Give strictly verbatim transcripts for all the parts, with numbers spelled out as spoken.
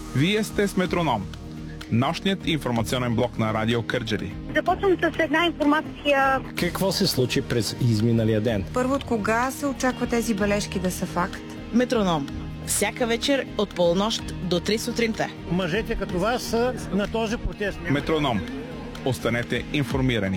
Вие сте с Метроном, нощният информационен блок на Радио Кърджали. Започвам с една информация. Какво се случи през изминалия ден? Първо, от кога се очаква тези бележки да са факт? Метроном. Всяка вечер от полунощ до три сутринта. Мъжете като вас са на този протест. Метроном. Останете информирани.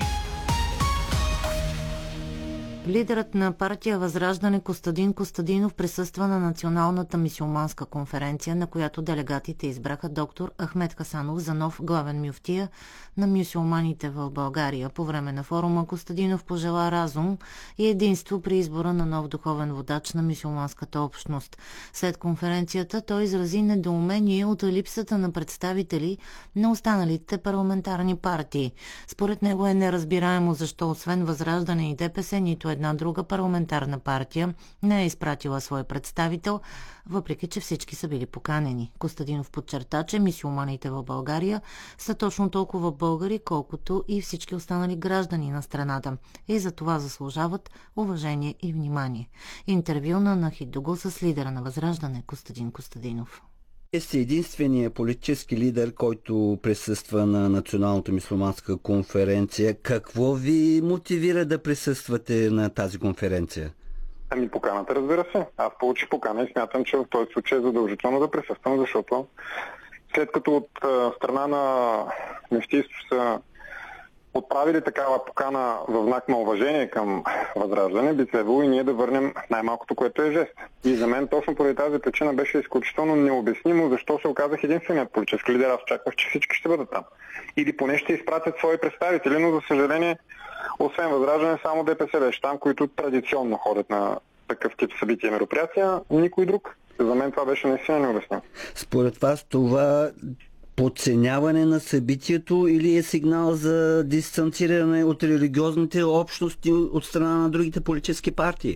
Лидерът на партия Възраждане Костадин Костадинов присъства на Националната мюсюлманска конференция, на която делегатите избраха доктор Ахмед Хасанов за нов главен мюфтия на мюсюлманите в България. По време на форума Костадинов пожела разум и единство при избора на нов духовен водач на мюсюлманската общност. След конференцията той изрази недоумение от липсата на представители на останалите парламентарни партии. Според него е неразбираемо защо освен Възраждане и ДПС нито една друга парламентарна партия не е изпратила свой представител, въпреки че всички са били поканени. Костадинов подчерта, че мюсюлманите в България са точно толкова българи, колкото и всички останали граждани на страната и за това заслужават уважение и внимание. Интервю на Нахид Дугул с лидера на Възраждане Костадин Костадинов. Вие сте единствения политически лидер, който присъства на Националната мюсюлманска конференция. Какво ви мотивира да присъствате на тази конференция? Ами поканата, разбира се. Аз получих покана и смятам, че в този случай е задължително да присъствам, защото след като от страна на мюфтийство са отправили такава покана в знак на уважение към Възраждане, би следвало и ние да върнем най-малкото, което е жест. И за мен точно поради тази причина беше изключително необяснимо защо се оказах единственият политически лидер. Аз очаквах, че всички ще бъдат там. Или поне ще изпратят свои представители, но за съжаление, освен Възраждане, само ДПС беше там, които традиционно ходят на такъв тип събития и мероприятия, никой друг. За мен това беше наистина необяснимо. Според вас това подценяване на събитието или е сигнал за дистанциране от религиозните общности от страна на другите политически партии?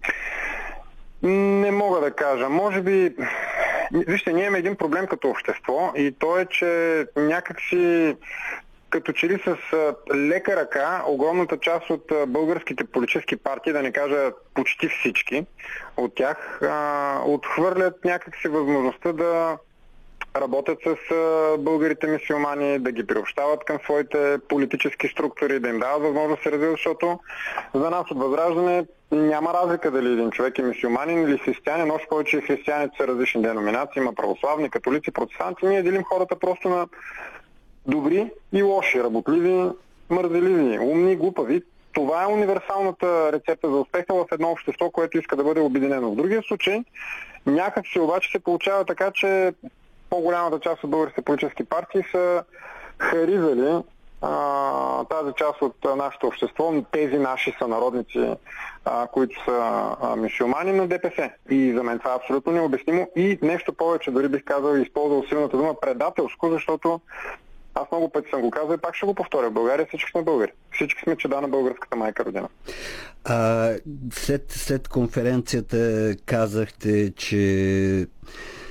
Не мога да кажа. Може би... Вижте, ние имаме един проблем като общество и то е, че някакси като че ли с лека ръка огромната част от българските политически партии, да не кажа почти всички от тях, отхвърлят някакси възможността да работят с българите мюсюлмани, да ги приобщават към своите политически структури, да им дават възможност да се развиват, защото за нас от Възраждане няма разлика дали един човек е мюсюлманин или християнин, още повече християните са различни деноминации, има православни, католици, протестанти. Ние делим хората просто на добри и лоши, работливи, мързеливи, умни, глупави. Това е универсалната рецепта за успеха в едно общество, което иска да бъде обединено. В другия случай, някак си обаче се получава така, че по-голямата част от българските политически партии са харизали а, тази част от а, нашето общество, тези наши сънародници, а, които са а, мюсюлмани на ДПС. И за мен това е абсолютно необяснимо. И нещо повече, дори бих казал и използвал силната дума предателско, защото аз много пъти съм го казал и пак ще го повторя. В България всички сме българи. Всички сме чеда на българската майка родина. А, след, след конференцията казахте, че